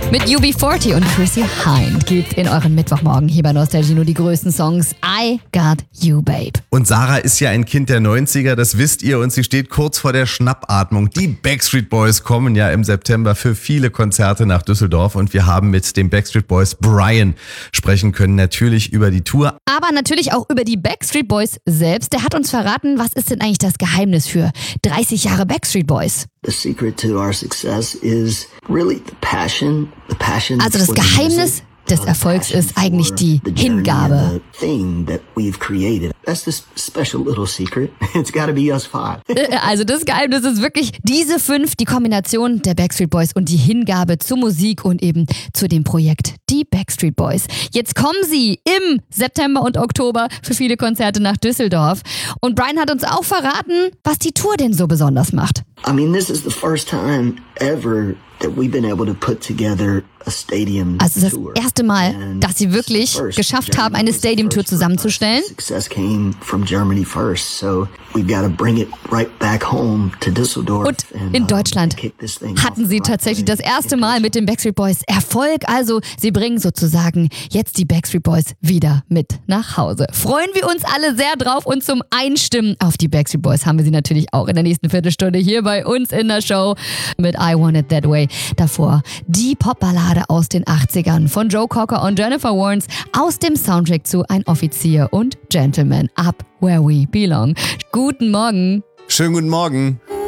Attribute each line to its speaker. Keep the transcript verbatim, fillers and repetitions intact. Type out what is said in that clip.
Speaker 1: Mit U B vierzig und Chrissy Hind gibt in euren Mittwochmorgen hier bei Nostalgie nur die größten Songs. I Got You, Babe.
Speaker 2: Und Sarah ist ja ein Kind der neunziger, das wisst ihr, und sie steht kurz vor der Schnappatmung. Die Backstreet Boys kommen ja im September für viele Konzerte nach Düsseldorf und wir haben mit dem Backstreet Boys Brian sprechen können, natürlich über die Tour.
Speaker 1: Aber natürlich auch über die Backstreet Boys selbst. Der hat uns verraten, was ist denn eigentlich das Geheimnis für dreißig Jahre Backstreet Boys?
Speaker 3: The secret to our success is really the passion, the passion.
Speaker 1: Also das Geheimnis des Erfolgs ist eigentlich die Hingabe. Also das Geheimnis ist wirklich diese fünf, die Kombination der Backstreet Boys und die Hingabe zur Musik und eben zu dem Projekt die Backstreet Boys. Jetzt kommen sie im September und Oktober für viele Konzerte nach Düsseldorf. Und Brian hat uns auch verraten, was die Tour denn so besonders macht.
Speaker 3: I mean, this is the first time ever that we've been able to put together a stadium tour.
Speaker 1: Also das erste Mal, dass sie wirklich geschafft haben, eine Stadium-Tour zusammenzustellen.
Speaker 3: Success came from Germany first, so we've got to bring it right back home to Düsseldorf.
Speaker 1: Und in Deutschland hatten sie tatsächlich das erste Mal mit den Backstreet Boys Erfolg. Also sie bringen sozusagen jetzt die Backstreet Boys wieder mit nach Hause. Freuen wir uns alle sehr drauf und zum Einstimmen auf die Backstreet Boys haben wir sie natürlich auch in der nächsten Viertelstunde hier bei uns in der Show mit I Want It That Way. Davor die Popballade aus den achtzigern von Joe Cocker und Jennifer Warnes aus dem Soundtrack zu Ein Offizier und Gentleman, Up Where We Belong. Guten Morgen.
Speaker 2: Schönen guten Morgen.